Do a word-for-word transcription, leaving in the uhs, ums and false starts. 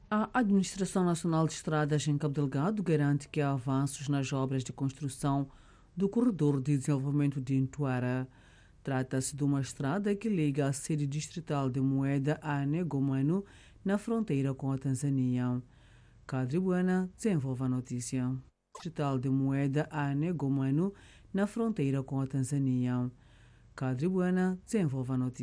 A Administração Nacional de Estradas em Cabo Delgado garante que há avanços nas obras de construção do Corredor de Desenvolvimento de Ntuara. Trata-se de uma estrada que liga a sede distrital de Moeda a Negomano, na fronteira com a Tanzânia. Kadri Buena desenvolve a notícia. Distrital de Moeda a Negomano, na fronteira com a Tanzânia. Kadri Buena desenvolve a notícia.